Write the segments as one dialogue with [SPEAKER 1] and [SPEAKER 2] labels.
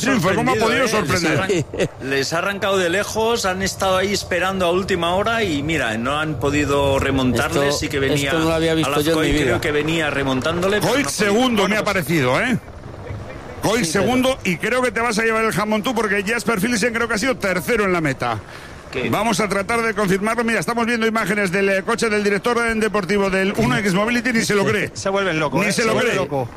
[SPEAKER 1] triunfo, cómo ha podido sorprender.
[SPEAKER 2] Les ha arrancado de lejos, han estado ahí esperando a última hora y mira, no han podido remontarles. Y que venía
[SPEAKER 3] esto no lo había visto yo en mi vida.
[SPEAKER 2] Creo que venía remontándole.
[SPEAKER 1] Koik no segundo me ha parecido, Koik segundo, y creo que te vas a llevar el jamón tú, porque Jasper Philipsen creo que ha sido tercero en la meta. Vamos a tratar de confirmarlo. Mira, estamos viendo imágenes del coche del director deportivo del 1X Mobility, ni se lo cree.
[SPEAKER 4] Se vuelven locos.
[SPEAKER 1] Ni se lo cree.
[SPEAKER 4] Loco.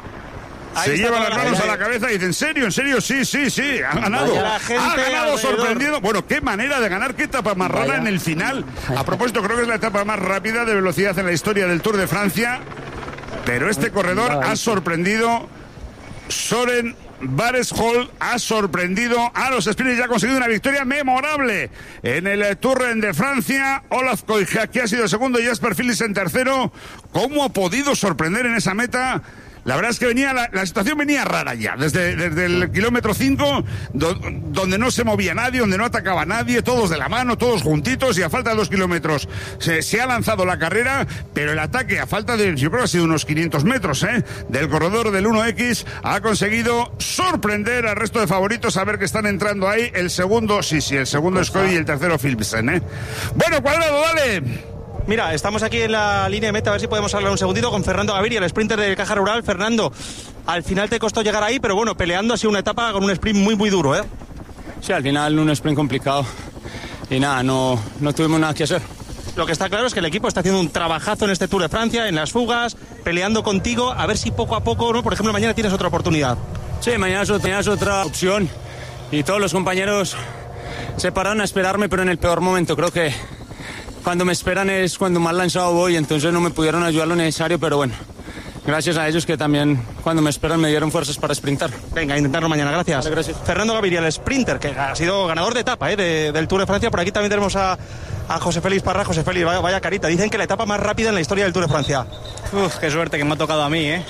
[SPEAKER 1] Se llevan las manos a la cabeza y dicen, ¿en serio? Sí, ha ganado. Ha ganado sorprendido. Bueno, qué manera de ganar, qué etapa más rara en el final. A propósito, creo que es la etapa más rápida de velocidad en la historia del Tour de Francia. Pero este corredor ha sorprendido. Søren Varesholm ha sorprendido a los sprinters y ha conseguido una victoria memorable en el Tour de Francia. Olaf Koik, aquí ha sido segundo, Jasper Philipsen tercero. ¿Cómo ha podido sorprender en esa meta? La verdad es que la situación venía rara ya, desde el kilómetro 5, donde no se movía nadie, donde no atacaba nadie, todos de la mano, todos juntitos, y a falta de 2 kilómetros se ha lanzado la carrera, pero el ataque a falta de, yo creo que ha sido unos 500 metros, del corredor del 1X, ha conseguido sorprender al resto de favoritos, a ver que están entrando ahí. El segundo, el segundo es Koik y el tercero Philipsen, Bueno, Cuadrado, dale.
[SPEAKER 4] Mira, estamos aquí en la línea de meta, a ver si podemos hablar un segundito con Fernando Gaviria, el sprinter de Caja Rural. Fernando, al final te costó llegar ahí, pero bueno, peleando ha sido una etapa con un sprint muy, muy duro,
[SPEAKER 3] Sí, al final un sprint complicado y nada, no tuvimos nada que hacer.
[SPEAKER 4] Lo que está claro es que el equipo está haciendo un trabajazo en este Tour de Francia, en las fugas, peleando contigo, a ver si poco a poco, ¿no? Por ejemplo, mañana tienes otra oportunidad.
[SPEAKER 3] Sí, mañana es otra opción y todos los compañeros se pararon a esperarme, pero en el peor momento. Creo que cuando me esperan es cuando más lanzado voy, entonces no me pudieron ayudar lo necesario, pero bueno, gracias a ellos que también cuando me esperan me dieron fuerzas para sprintar.
[SPEAKER 4] Venga, a intentarlo mañana, gracias.
[SPEAKER 3] Vale, gracias.
[SPEAKER 4] Fernando Gaviria, el sprinter, que ha sido ganador de etapa del Tour de Francia. Por aquí también tenemos a José Félix Parra. José Félix, vaya carita, dicen que la etapa más rápida en la historia del Tour de Francia.
[SPEAKER 5] Qué suerte que me ha tocado a mí,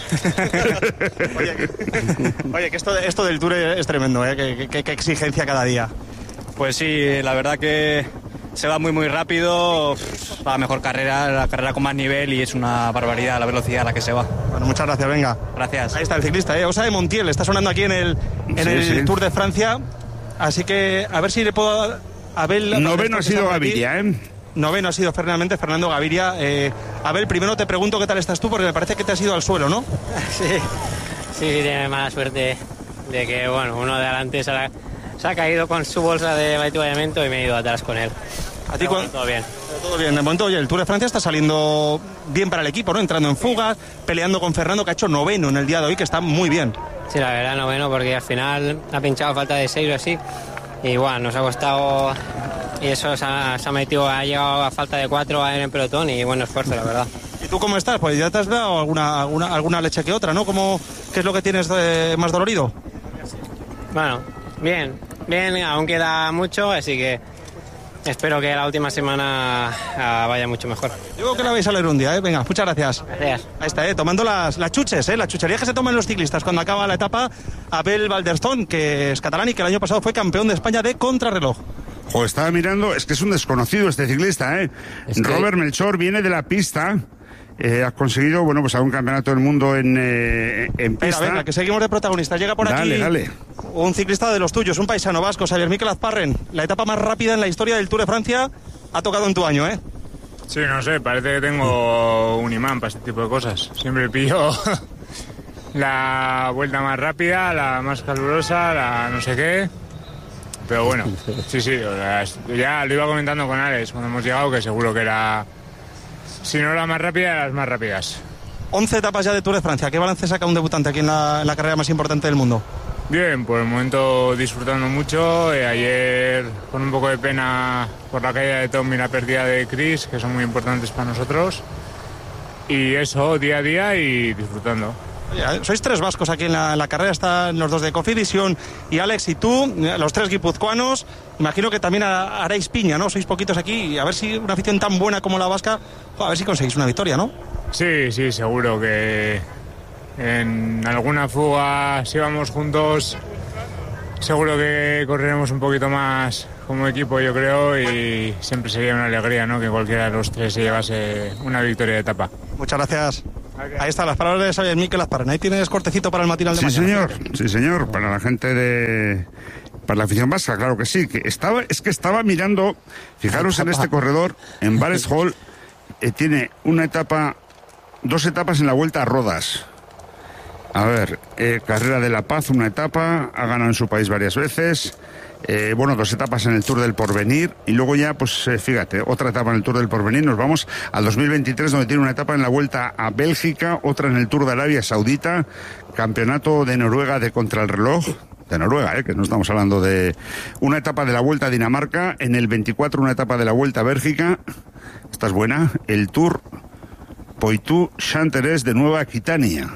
[SPEAKER 4] Oye, que esto del Tour es tremendo, qué exigencia cada día.
[SPEAKER 5] Pues sí, la verdad que se va muy muy rápido, la mejor carrera, la carrera con más nivel, y es una barbaridad la velocidad a la que se va.
[SPEAKER 4] Bueno, muchas gracias, venga.
[SPEAKER 5] Gracias.
[SPEAKER 4] Ahí está el ciclista, Osa de Montiel, está sonando aquí en el Tour de Francia, así que a ver si le puedo...
[SPEAKER 1] Noveno ha sido Gaviria,
[SPEAKER 4] Noveno ha sido Fernando Gaviria. Abel, primero te pregunto qué tal estás tú, porque me parece que te has ido al suelo, ¿no?
[SPEAKER 6] Sí, tiene mala suerte de que, bueno, uno de adelante se ha caído con su bolsa de avituallamiento y me he ido atrás con él.
[SPEAKER 4] ¿A ti
[SPEAKER 6] todo bien?
[SPEAKER 4] Todo bien. De momento, oye, el Tour de Francia está saliendo bien para el equipo, ¿no? Entrando en fugas, peleando con Fernando, que ha hecho noveno en el día de hoy, que está muy bien.
[SPEAKER 6] Sí, la verdad, noveno, porque al final ha pinchado falta de 6 o así. Y bueno, nos ha costado, y eso ha llegado a falta de 4 en el pelotón, y buen esfuerzo, la verdad.
[SPEAKER 4] ¿Y tú cómo estás? Pues ya te has dado alguna leche que otra, ¿no? ¿Qué es lo que tienes más dolorido?
[SPEAKER 6] Bueno, bien, aún queda mucho, así que espero que la última semana vaya mucho mejor.
[SPEAKER 4] Yo creo que la vais a leer un día, Venga, muchas gracias.
[SPEAKER 6] Gracias.
[SPEAKER 4] Ahí está, tomando las chuches, las chucherías que se toman los ciclistas cuando acaba la etapa. Abel Valderstone, que es catalán y que el año pasado fue campeón de España de contrarreloj.
[SPEAKER 1] Estaba mirando, es que es un desconocido este ciclista, Robert Melchor viene de la pista. Ha conseguido, pues algún campeonato del mundo en pista.
[SPEAKER 4] Venga, que seguimos de protagonistas. Llega por aquí un ciclista de los tuyos, un paisano vasco, Xavier Mikel Azparren. La etapa más rápida en la historia del Tour de Francia ha tocado en tu año,
[SPEAKER 7] Sí, no sé, parece que tengo un imán para este tipo de cosas. Siempre pillo la vuelta más rápida, la más calurosa, la no sé qué. Pero bueno, sí, ya lo iba comentando con Alex cuando hemos llegado, que seguro que era, si no la más rápida, de las más rápidas.
[SPEAKER 4] 11 etapas ya de Tour de Francia. ¿Qué balance saca un debutante aquí en la carrera más importante del mundo?
[SPEAKER 7] Bien, por el momento disfrutando mucho. Ayer con un poco de pena por la caída de Tom y la pérdida de Chris, que son muy importantes para nosotros. Y eso, día a día y disfrutando.
[SPEAKER 4] Sois 3 vascos aquí en la carrera, están los 2 de Cofidis, y Alex y tú, los 3 guipuzcoanos. Imagino que también haréis piña, ¿no? Sois poquitos aquí, y a ver si una afición tan buena como la vasca, a ver si conseguís una victoria, ¿no?
[SPEAKER 7] Sí, seguro que en alguna fuga, si vamos juntos, seguro que correremos un poquito más como equipo, yo creo, y siempre sería una alegría, ¿no? Que cualquiera de los 3 se llevase una victoria de etapa.
[SPEAKER 4] Muchas gracias. Ahí están las palabras de Xavier Miquel Azparren. Ahí tienes cortecito para el matinal de mañana.
[SPEAKER 1] Sí, señor, para la gente para la afición vasca, claro que sí. Estaba mirando, fijaros en este corredor, en Valls Hall, tiene dos etapas en la Vuelta a Rodas. A ver, Carrera de la Paz, una etapa, ha ganado en su país varias veces. 2 etapas en el Tour del Porvenir y luego ya, pues fíjate, otra etapa en el Tour del Porvenir. Nos vamos al 2023, donde tiene una etapa en la Vuelta a Bélgica, otra en el Tour de Arabia Saudita, Campeonato de Noruega de contrarreloj, de Noruega, que no estamos hablando de una etapa de la Vuelta a Dinamarca, en el 24 una etapa de la Vuelta a Bélgica, esta es buena, el Tour Poitou-Chanteres de Nueva Aquitania.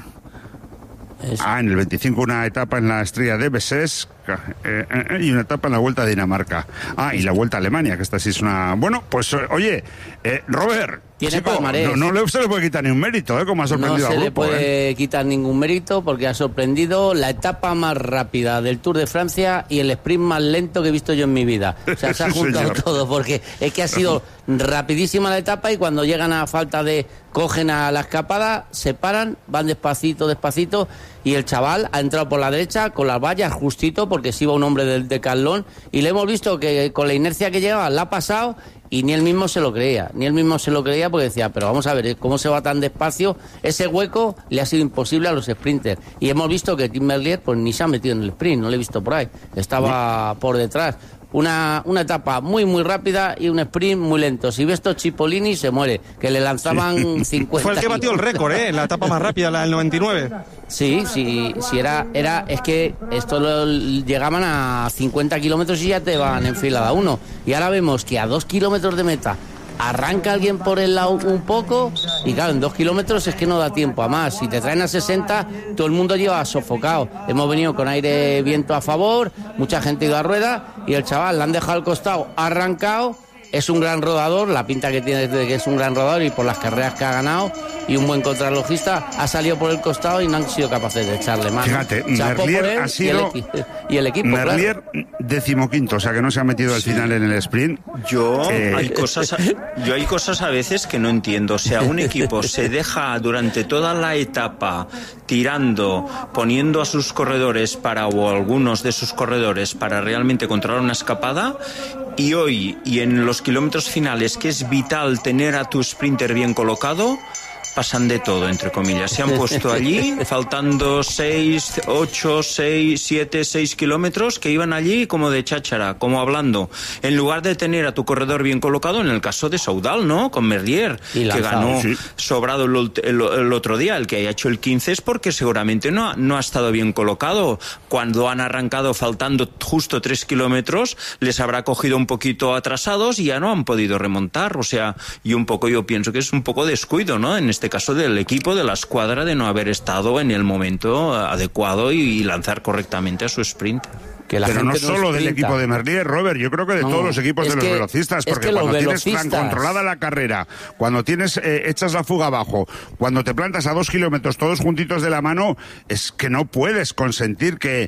[SPEAKER 1] En el 25 una etapa en la Estrella de Bessés y una etapa en la Vuelta a Dinamarca. Y la Vuelta a Alemania, que esta sí es una... Bueno, pues oye, Robert,
[SPEAKER 8] tiene palmarés.
[SPEAKER 1] No se le puede quitar ni un mérito, como ha sorprendido al grupo.
[SPEAKER 8] No se le puede quitar ningún mérito porque ha sorprendido la etapa más rápida del Tour de Francia y el sprint más lento que he visto yo en mi vida. O sea, se ha juntado todo, porque es que ha sido rapidísima la etapa y cuando llegan a falta de... cogen a la escapada, se paran, van despacito y el chaval ha entrado por la derecha con las vallas justito porque se iba un hombre del Decathlon y le hemos visto que con la inercia que llevaba la ha pasado y ni él mismo se lo creía porque decía, pero vamos a ver, ¿cómo se va tan despacio? Ese hueco le ha sido imposible a los sprinters y hemos visto que Tim Merlier pues ni se ha metido en el sprint, no lo he visto por ahí, estaba por detrás. Una etapa muy muy rápida y un sprint muy lento. Si ves esto, Cipollini se muere, que le lanzaban 50.
[SPEAKER 4] Fue el que batió el récord, en la etapa más rápida, la del 99.
[SPEAKER 8] Sí, es que esto llegaban a 50 kilómetros y ya te van en fila uno. Y ahora vemos que a 2 kilómetros de meta arranca alguien por el lado un poco y claro, en 2 kilómetros es que no da tiempo a más. Si te traen a 60, todo el mundo lleva sofocado. Hemos venido con aire viento a favor, mucha gente ha ido a rueda y el chaval le han dejado al costado, ha arrancado. Es un gran rodador, la pinta que tiene es de que es un gran rodador y por las carreras que ha ganado y un buen contrarrelojista, ha salido por el costado y no han sido capaces de echarle mano.
[SPEAKER 1] Fíjate, Merlier ha sido
[SPEAKER 8] y el equipo,
[SPEAKER 1] Merlier, claro. 15º, o sea que no se ha metido al final en el sprint.
[SPEAKER 2] Hay cosas a veces que no entiendo. O sea, un equipo se deja durante toda la etapa tirando, poniendo a sus corredores o algunos de sus corredores para realmente controlar una escapada, y hoy y en los kilómetros finales, que es vital tener a tu sprinter bien colocado, pasan de todo, entre comillas. Se han puesto allí, faltando 6 kilómetros, que iban allí como de cháchara, como hablando. En lugar de tener a tu corredor bien colocado, en el caso de Soudal, ¿no? Con Merlier, que ganó sobrado el otro día. El que haya hecho el 15 es porque seguramente no ha estado bien colocado. Cuando han arrancado faltando justo 3 kilómetros, les habrá cogido un poquito atrasados y ya no han podido remontar. O sea, yo pienso que es un poco descuido, ¿no? En este caso del equipo, de la escuadra, de no haber estado en el momento adecuado y lanzar correctamente a su sprint.
[SPEAKER 1] Pero no solo del equipo de Merlier, Robert, yo creo que de todos los equipos de los velocistas, porque cuando tienes tan controlada la carrera, cuando tienes echas la fuga abajo, cuando te plantas a 2 kilómetros todos juntitos de la mano, es que no puedes consentir que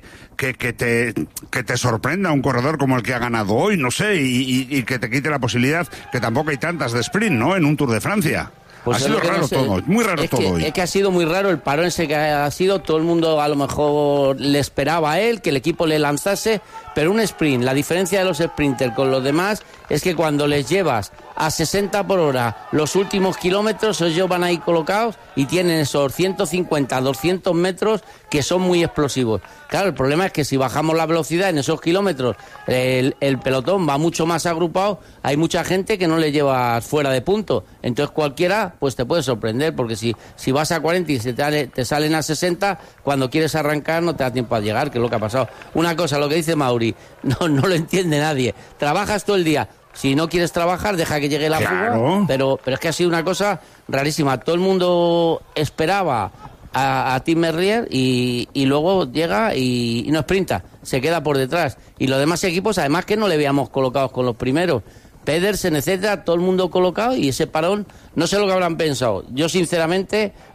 [SPEAKER 1] te sorprenda un corredor como el que ha ganado hoy, no sé, y que te quite la posibilidad, que tampoco hay tantas de sprint, ¿no?, en un Tour de Francia. Pues ha sido raro todo, muy raro todo hoy.
[SPEAKER 8] Es que ha sido muy raro el parón ese que ha sido. Todo el mundo a lo mejor le esperaba a él, que el equipo le lanzase, pero un sprint, la diferencia de los sprinters con los demás es que cuando les llevas a 60 por hora los últimos kilómetros, ellos van ahí colocados y tienen esos 150, 200 metros que son muy explosivos. Claro, el problema es que si bajamos la velocidad en esos kilómetros, el pelotón va mucho más agrupado, hay mucha gente que no le lleva fuera de punto, entonces cualquiera pues te puede sorprender, porque si vas a 40 y te salen a 60, cuando quieres arrancar no te da tiempo a llegar, que es lo que ha pasado. Una cosa, lo que dice Mauri, no lo entiende nadie, trabajas todo el día. Si no quieres trabajar, deja que llegue la fuga, pero es que ha sido una cosa rarísima. Todo el mundo esperaba a Tim Merlier y luego llega y no sprinta, se queda por detrás. Y los demás equipos, además que no le veíamos colocados con los primeros. Pedersen, etcétera, todo el mundo colocado, y ese parón, no sé lo que habrán pensado. Yo, sinceramente,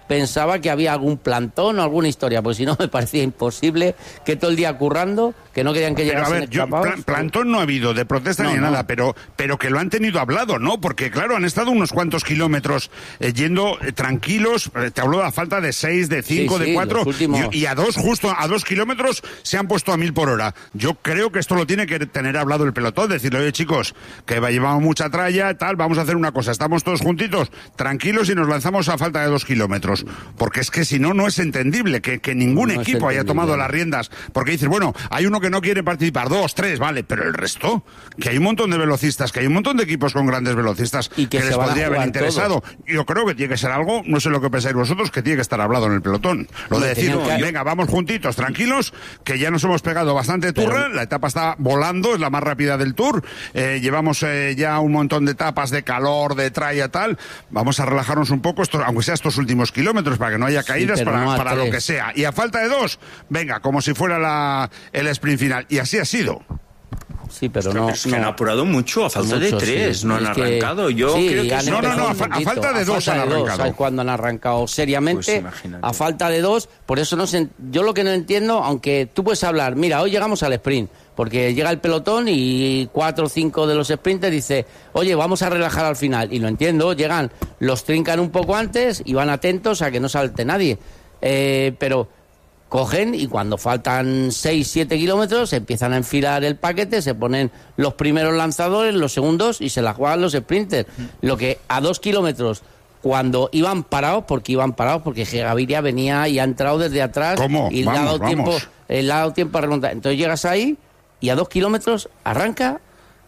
[SPEAKER 8] pensaba que había algún plantón o alguna historia, pues si no me parecía imposible que todo el día currando, que no querían que llegasen escapados.
[SPEAKER 1] Plantón no ha habido, de protesta ni nada, pero que lo han tenido hablado, ¿no? Porque claro, han estado unos cuantos kilómetros yendo tranquilos, te hablo de la falta de 6, de 5, de 4, y justo a 2 kilómetros se han puesto a 1000 por hora. Yo creo que esto lo tiene que tener hablado el pelotón, decirle, oye chicos, que llevamos mucha tralla, tal, vamos a hacer una cosa, estamos todos juntitos, tranquilos y nos lanzamos a falta de 2 kilómetros. Porque es que si no, no es entendible que ningún equipo haya tomado las riendas. Porque dices, bueno, hay uno que no quiere participar, 2, 3, vale, pero el resto, que hay un montón de velocistas, que hay un montón de equipos con grandes velocistas
[SPEAKER 8] y que
[SPEAKER 1] les podría haber interesado. Todo. Yo creo que tiene que ser algo, no sé lo que pensáis vosotros, que tiene que estar hablado en el pelotón. Lo de decir, venga, vamos juntitos, tranquilos, que ya nos hemos pegado bastante turra, la etapa está volando, es la más rápida del Tour, llevamos ya un montón de etapas de calor, de tralla, tal, vamos a relajarnos un poco, aunque sea estos últimos kilómetros, para que no haya caídas, para lo que sea. Y a falta de 2, venga, como si fuera el sprint final. Y así ha sido.
[SPEAKER 8] Sí, pero
[SPEAKER 2] es que han apurado mucho, a falta de 3, no han arrancado. Yo creo que
[SPEAKER 1] a falta de 2 han arrancado.
[SPEAKER 8] ¿Sabes cuándo han arrancado seriamente? Pues a falta de 2, por eso yo lo que no entiendo, aunque tú puedes hablar, mira, hoy llegamos al sprint, porque llega el pelotón y 4 o 5 de los sprinters dice, oye, vamos a relajar al final. Y lo entiendo, llegan, los trincan un poco antes y van atentos a que no salte nadie. Pero cogen y cuando faltan 6, 7 kilómetros empiezan a enfilar el paquete, se ponen los primeros lanzadores, los segundos y se la juegan los sprinters. Lo que a 2 kilómetros, cuando iban parados, porque Gaviria venía y ha entrado desde atrás y le ha dado tiempo a remontar. Entonces llegas ahí y a 2 kilómetros arranca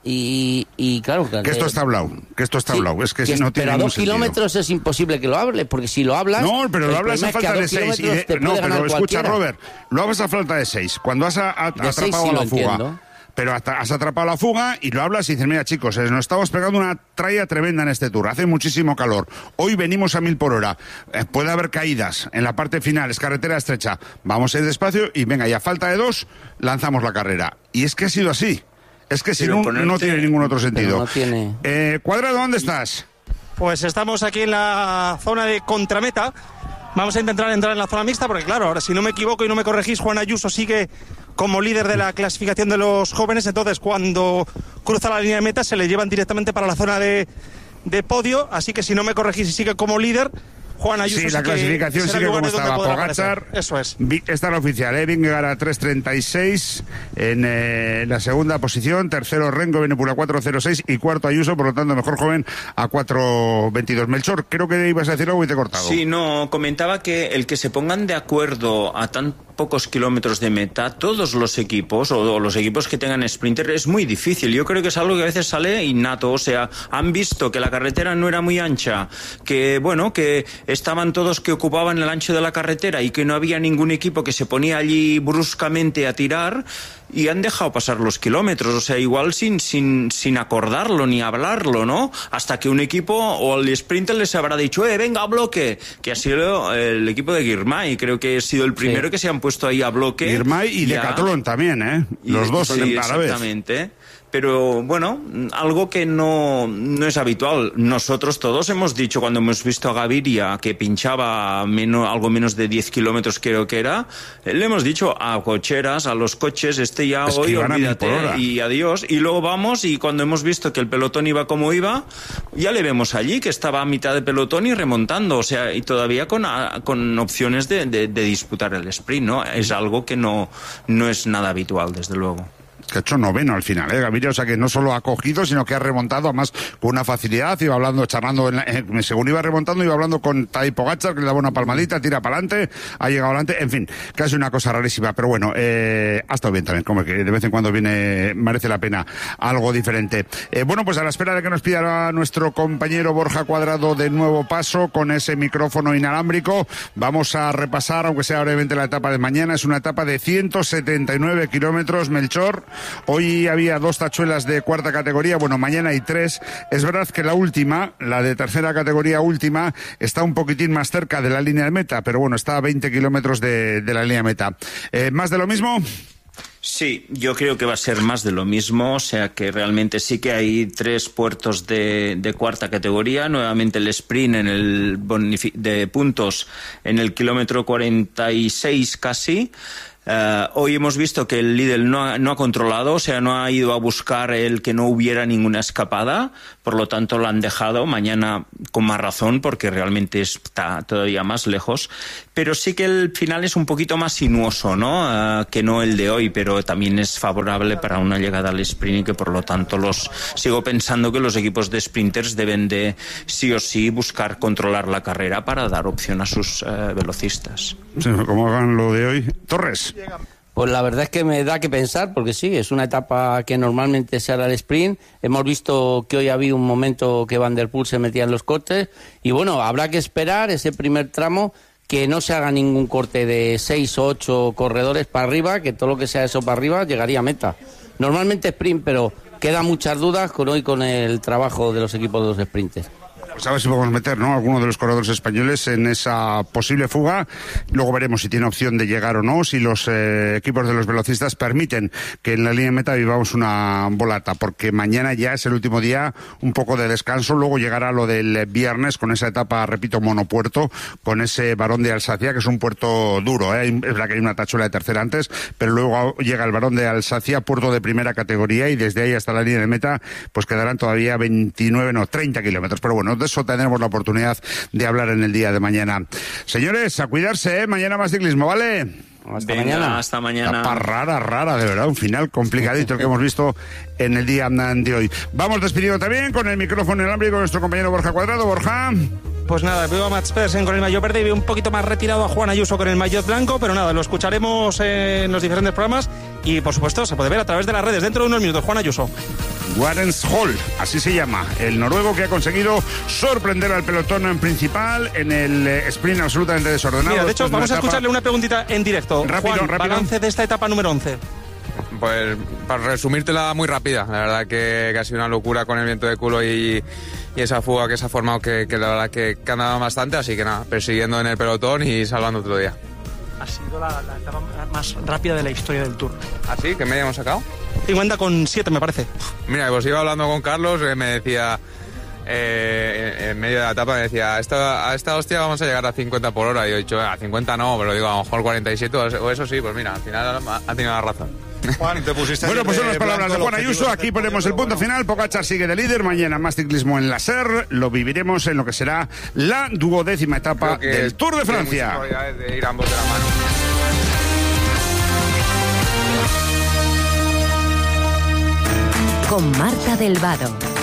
[SPEAKER 8] y claro...
[SPEAKER 1] Que esto está hablado, es que si no tiene
[SPEAKER 8] pero a 2
[SPEAKER 1] sentido.
[SPEAKER 8] Kilómetros es imposible que lo hable, porque si lo hablas...
[SPEAKER 1] No, pero lo hablas a falta de 6. No, pero escucha,
[SPEAKER 8] cualquiera.
[SPEAKER 1] Robert, lo hablas a falta de 6. Cuando has atrapado la fuga... Entiendo. Pero has atrapado la fuga y lo hablas y dices, mira chicos, nos estamos pegando una tralla tremenda en este Tour, hace muchísimo calor, hoy venimos a 1000 por hora, puede haber caídas en la parte final, es carretera estrecha, vamos a ir despacio y venga, y a falta de 2 lanzamos la carrera. Y es que ha sido así, es que si no tiene ningún otro sentido.
[SPEAKER 8] No tiene...
[SPEAKER 1] Cuadrado, ¿dónde estás?
[SPEAKER 4] Pues estamos aquí en la zona de contrameta. Vamos a intentar entrar en la zona mixta porque, claro, ahora si no me equivoco y no me corregís, Juan Ayuso sigue como líder de la clasificación de los jóvenes. Entonces, cuando cruza la línea de meta, se le llevan directamente para la zona de podio. Así que si no me corregís y sigue como líder, Juan Ayuso.
[SPEAKER 1] Sí, la clasificación sigue como estaba. Pogačar,
[SPEAKER 4] eso es.
[SPEAKER 1] Está la oficial, Vingegaard a 3.36 en la segunda posición, tercero Renko Evenepoel a 4.06 y cuarto Ayuso, por lo tanto mejor joven a 4.22. Melchor, creo que ibas a decir algo y te he cortado.
[SPEAKER 2] Sí, no, comentaba que el que se pongan de acuerdo a tan pocos kilómetros de meta, todos los equipos o los equipos que tengan sprinter, es muy difícil. Yo creo que es algo que a veces sale innato, o sea, han visto que la carretera no era muy ancha, que bueno, que estaban todos que ocupaban el ancho de la carretera y que no había ningún equipo que se ponía allí bruscamente a tirar y han dejado pasar los kilómetros, o sea, igual sin acordarlo ni hablarlo, ¿no? Hasta que un equipo o el sprinter les habrá dicho, venga a bloque, que ha sido el equipo de Girmay, creo que ha sido el primero que se han puesto ahí a bloque.
[SPEAKER 1] Girmay y Decathlon también, los dos a la vez.
[SPEAKER 2] Exactamente. Pero bueno, algo que no es habitual. Nosotros todos hemos dicho, cuando hemos visto a Gaviria que pinchaba algo menos de 10 kilómetros, creo que era, le hemos dicho a cocheras, a los coches, ya es hoy olvídate y adiós. Y luego vamos y cuando hemos visto que el pelotón iba como iba, ya le vemos allí que estaba a mitad de pelotón y remontando, o sea, y todavía con opciones de disputar el sprint, ¿no? Es algo que no es nada habitual, desde luego.
[SPEAKER 1] Que ha hecho noveno al final, Gaviria, o sea que no solo ha cogido, sino que ha remontado, además con una facilidad, iba hablando, charlando, según iba remontando, iba hablando con Tadej Pogačar, que le daba una palmadita, tira para adelante, ha llegado adelante, en fin, casi una cosa rarísima, pero bueno, ha estado bien también, como que de vez en cuando merece la pena algo diferente. Bueno, pues a la espera de que nos pida nuestro compañero Borja Cuadrado de nuevo paso con ese micrófono inalámbrico, vamos a repasar, aunque sea brevemente, la etapa de mañana. Es una etapa de 179 kilómetros, Melchor. Hoy había 2 tachuelas de cuarta categoría, bueno, mañana hay 3. Es verdad que la última, la de tercera categoría última, está un poquitín más cerca de la línea de meta, pero bueno, está a 20 kilómetros de la línea de meta. ¿Más de lo mismo?
[SPEAKER 2] Sí, yo creo que va a ser más de lo mismo, o sea que realmente sí que hay 3 puertos de cuarta categoría, nuevamente el sprint de puntos en el kilómetro 46 casi. Hoy hemos visto que el líder no ha controlado, o sea, no ha ido a buscar el que no hubiera ninguna escapada, por lo tanto lo han dejado mañana con más razón porque realmente está todavía más lejos, pero sí que el final es un poquito más sinuoso, ¿no? Que no el de hoy, pero también es favorable para una llegada al sprint y que por lo tanto sigo pensando que los equipos de sprinters deben de sí o sí buscar controlar la carrera para dar opción a sus velocistas.
[SPEAKER 1] Sí, ¿cómo hagan lo de hoy? Torres.
[SPEAKER 8] Pues la verdad es que me da que pensar, porque sí, es una etapa que normalmente se hará el sprint. Hemos visto que hoy ha habido un momento que Van der Poel se metía en los cortes. Y bueno, habrá que esperar ese primer tramo, que no se haga ningún corte de 6 o 8 corredores para arriba, que todo lo que sea eso para arriba llegaría a meta. Normalmente sprint, pero quedan muchas dudas con el trabajo de los equipos de los sprinters.
[SPEAKER 1] Pues a ver si podemos meter, ¿no?, alguno de los corredores españoles en esa posible fuga. Luego veremos si tiene opción de llegar o no, si los equipos de los velocistas permiten que en la línea de meta vivamos una volata, porque mañana ya es el último día, un poco de descanso. Luego llegará lo del viernes con esa etapa, repito, monopuerto, con ese Barón de Alsacia, que es un puerto duro, ¿eh? Es verdad que hay una tachuela de tercera antes, pero luego llega el Barón de Alsacia, puerto de primera categoría, y desde ahí hasta la línea de meta pues quedarán todavía 30 kilómetros. Pero bueno, de eso tendremos la oportunidad de hablar en el día de mañana. Señores, a cuidarse, ¿eh? Mañana más ciclismo, ¿vale?
[SPEAKER 2] Hasta mañana.
[SPEAKER 1] Etapa rara, de verdad, un final complicadito el que hemos visto en el día de hoy. Vamos despidiendo también con el micrófono inalámbrico con nuestro compañero Borja Cuadrado. Borja.
[SPEAKER 4] Pues nada, veo a Mats Pedersen con el maillot verde y veo un poquito más retirado a Juan Ayuso con el maillot blanco, pero nada, lo escucharemos en los diferentes programas y por supuesto se puede ver a través de las redes dentro de unos minutos. Juan Ayuso.
[SPEAKER 1] Warens Hall, así se llama, el noruego que ha conseguido sorprender al pelotón principal en el sprint absolutamente desordenado.
[SPEAKER 4] Mira, de hecho, vamos a escucharle una preguntita en directo.
[SPEAKER 1] Rápido.
[SPEAKER 4] Balance de esta etapa número 11.
[SPEAKER 9] Pues para resumírtela muy rápida, la verdad que ha sido una locura con el viento de culo y esa fuga que se ha formado que la verdad que ha andado bastante, así que nada, persiguiendo en el pelotón y salvando otro día.
[SPEAKER 4] Ha sido la etapa más rápida de la historia del Tour.
[SPEAKER 9] ¿Ah, sí? ¿Qué media hemos sacado?
[SPEAKER 4] 50,7 me parece.
[SPEAKER 9] Mira, pues iba hablando con Carlos, me decía, en medio de la etapa me decía, a esta hostia vamos a llegar a 50 por hora. Y yo he dicho, a 50 no, pero digo, a lo mejor 47 o eso sí, pues mira, al final ha tenido la razón.
[SPEAKER 1] Juan, te pusiste bueno, pues son las palabras de Juan Ayuso. Aquí ponemos el punto final. Pogačar sigue de líder. Mañana más ciclismo en la SER. Lo viviremos en lo que será la 12ª etapa del Tour de Francia.
[SPEAKER 9] De ir ambos de la mano.
[SPEAKER 10] Con Marta del Vado.